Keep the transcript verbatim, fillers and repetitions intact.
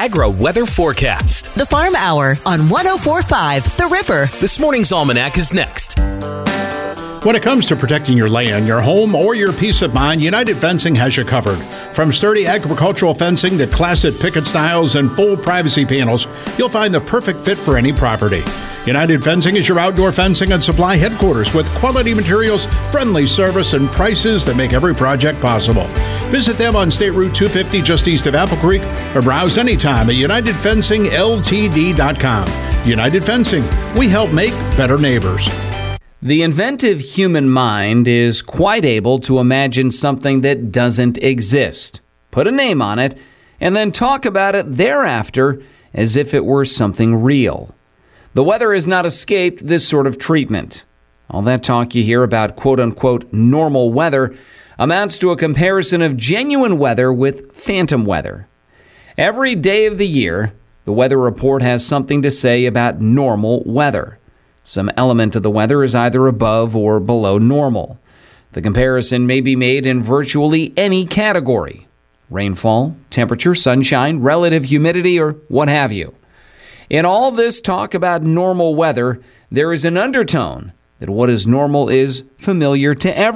Agro Weather Forecast. The Farm Hour on one oh four point five The River. This morning's Almanac is next. When it comes to protecting your land, your home, or your peace of mind, United Fencing has you covered. From sturdy agricultural fencing to classic picket styles and full privacy panels, you'll find the perfect fit for any property. United Fencing is your outdoor fencing and supply headquarters with quality materials, friendly service, and prices that make every project possible. Visit them on State Route two fifty just east of Apple Creek or browse anytime at united fencing l t d dot com. United Fencing, we help make better neighbors. The inventive human mind is quite able to imagine something that doesn't exist, put a name on it, and then talk about it thereafter as if it were something real. The weather has not escaped this sort of treatment. All that talk you hear about quote-unquote normal weather amounts to a comparison of genuine weather with phantom weather. Every day of the year, the weather report has something to say about normal weather. Some element of the weather is either above or below normal. The comparison may be made in virtually any category: rainfall, temperature, sunshine, relative humidity, or what have you. In all this talk about normal weather, there is an undertone that what is normal is familiar to everyone.